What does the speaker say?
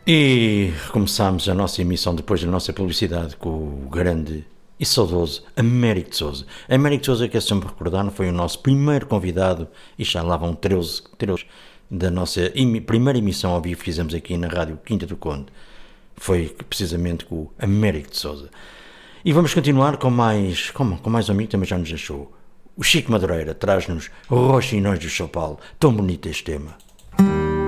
E começámos a nossa emissão depois da nossa publicidade com o grande e saudoso Américo de Sousa. Américo de Sousa, que é sempre recordar, foi o nosso primeiro convidado e já lá vão 13 da nossa primeira emissão ao vivo que fizemos aqui na Rádio Quinta do Conde. Foi precisamente com o Américo de Sousa. E vamos continuar com mais um amigo que também já nos deixou. O Chico Madureira traz-nos Roxinóis do São Paulo. Tão bonito este tema.